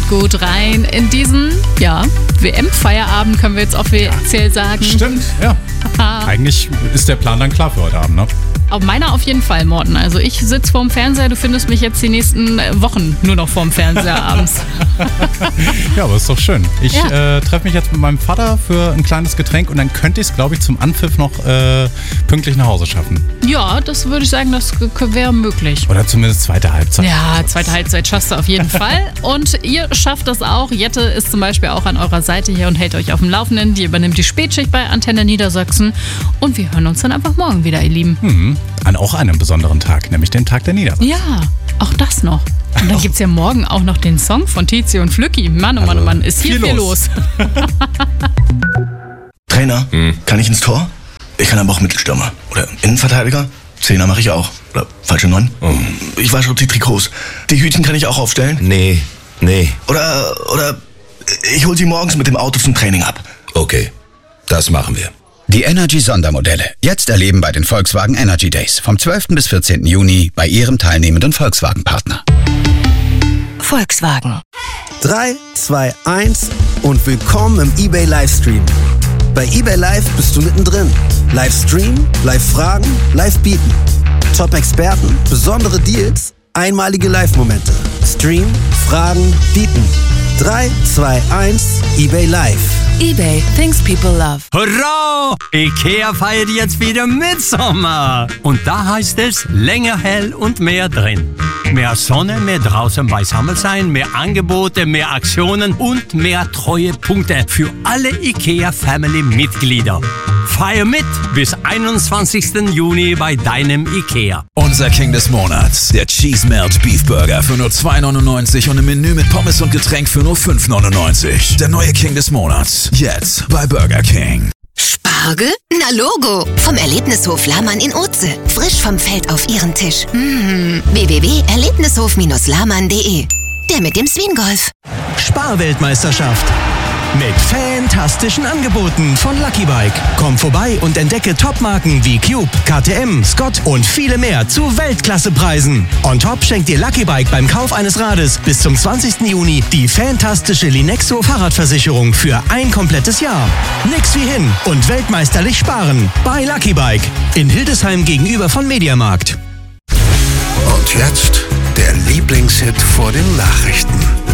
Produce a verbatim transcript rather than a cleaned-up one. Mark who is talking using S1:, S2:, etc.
S1: startet gut rein in diesen, ja, W M-Feierabend, können wir jetzt offiziell sagen.
S2: Stimmt, ja. Eigentlich ist der Plan dann klar für heute Abend, ne?
S1: Auf meiner auf jeden Fall, Morten. Also ich sitze vorm Fernseher, du findest mich jetzt die nächsten Wochen nur noch vorm Fernseher abends.
S2: Ja, aber ist doch schön. Ich
S1: Ja.
S2: äh, treffe mich jetzt mit meinem Vater für ein kleines Getränk und dann könnte ich es, glaube ich, zum Anpfiff noch äh, pünktlich nach Hause schaffen.
S1: Ja, das würde ich sagen, das wäre möglich.
S2: Oder zumindest zweite Halbzeit.
S1: Ja, zweite Halbzeit schaffst du auf jeden Fall. Und ihr schafft das auch. Jette ist zum Beispiel auch an eurer Seite hier und hält euch auf dem Laufenden. Die übernimmt die Spätschicht bei Antenne Niedersachsen. Und wir hören uns dann einfach morgen wieder, ihr Lieben.
S2: Mhm. An auch einem besonderen Tag, nämlich den Tag der Niedersachsen.
S1: Ja, auch das noch. Und dann gibt es ja morgen auch noch den Song von Tizi und Flücki. Mann, oh Mann, oh Mann, ist hier viel, viel los. los.
S3: Trainer, hm. kann ich ins Tor? Ich kann aber auch Mittelstürmer. Oder Innenverteidiger? Zehner mache ich auch. Oder falsche Neun? Oh. Ich wasche auch die Trikots. Die Hütchen kann ich auch aufstellen?
S4: Nee, nee.
S3: Oder, oder ich hol sie morgens mit dem Auto zum Training ab.
S4: Okay, das machen wir.
S5: Die Energy-Sondermodelle. Jetzt erleben bei den Volkswagen Energy Days. Vom zwölften bis vierzehnten Juni bei Ihrem teilnehmenden Volkswagen-Partner.
S6: Volkswagen.
S7: drei, zwei, eins und willkommen im eBay Livestream. Bei eBay Live bist du mittendrin. Livestream, Live-Fragen, Live-Bieten. Top-Experten, besondere Deals, einmalige Live-Momente. Stream, Fragen, Bieten. drei, zwei, eins, eBay Live.
S6: eBay, things people love.
S8: Hurra! IKEA feiert jetzt wieder Mitsommer. Und da heißt es länger hell und mehr drin. Mehr Sonne, mehr draußen beisammen sein, mehr Angebote, mehr Aktionen und mehr Treuepunkte für alle IKEA-Family-Mitglieder. Feier mit bis einundzwanzigsten Juni bei deinem IKEA.
S9: Unser King des Monats, der Cheese Melt Beef Burger für nur zwei neunundneunzig und ein Menü mit Pommes und Getränk für nur fünf neunundneunzig. Der neue King des Monats, jetzt bei Burger King.
S10: Spargel? Na Logo! Vom Erlebnishof Lahmann in Oetze. Frisch vom Feld auf Ihren Tisch. Mmh. w w w punkt erlebnishof Bindestrich lahmann punkt de. Der mit dem Swingolf.
S11: Sparweltmeisterschaft. Mit fantastischen Angeboten von Lucky Bike. Komm vorbei und entdecke Topmarken wie Cube, K T M, Scott und viele mehr zu Weltklassepreisen. On top schenkt dir Lucky Bike beim Kauf eines Rades bis zum zwanzigsten Juni die fantastische Linexo Fahrradversicherung für ein komplettes Jahr. Nix wie hin und weltmeisterlich sparen bei Lucky Bike in Hildesheim gegenüber von Mediamarkt.
S12: Und jetzt der Lieblingshit vor den Nachrichten.